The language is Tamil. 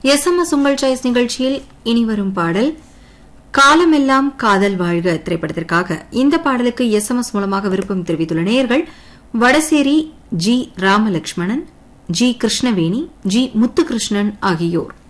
எஸ்எம்எஸ் உங்கள் சாய்ஸ் நிகழ்ச்சியில் இனி வரும் பாடல் காலமெல்லாம் காதல் வாழ்க திரைப்படத்திற்காக. இந்த பாடலுக்கு எஸ்எம்எஸ் மூலமாக விருப்பம் தெரிவித்துள்ள நேயர்கள் Vadasery G Ramalakshmanan, G Krishnaveni, G Muthukrishnan ஆகியோர்.